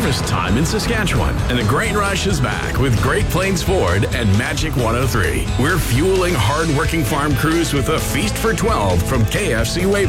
harvest time in Saskatchewan, and the grain rush is back with Great Plains Ford and Magic 103. We're fueling hard-working farm crews with a feast for 12 from KFC Waybury.